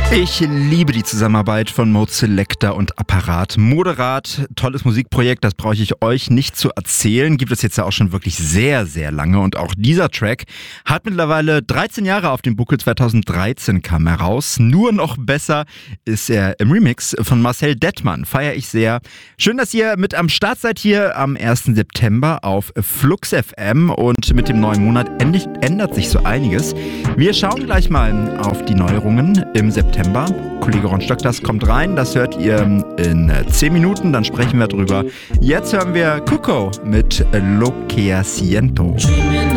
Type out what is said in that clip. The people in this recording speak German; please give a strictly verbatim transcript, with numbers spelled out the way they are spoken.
Ich liebe die Zusammenarbeit von Mode Selector und Apparat. Moderat, tolles Musikprojekt, das brauche ich euch nicht zu erzählen. Gibt es jetzt ja auch schon wirklich sehr, sehr lange. Und auch dieser Track hat mittlerweile dreizehn Jahre auf dem Buckel. zweitausenddreizehn kam er raus. Nur noch besser ist er im Remix von Marcel Dettmann. Feiere ich sehr. Schön, dass ihr mit am Start seid hier am ersten September auf Flux F M. Und mit dem neuen Monat ändert sich so einiges. Wir schauen gleich mal auf die Neuerungen im September. Kollege Ron Stock, das kommt rein, das hört ihr in zehn Minuten, dann sprechen wir drüber. Jetzt hören wir Cuco mit Lo que siento.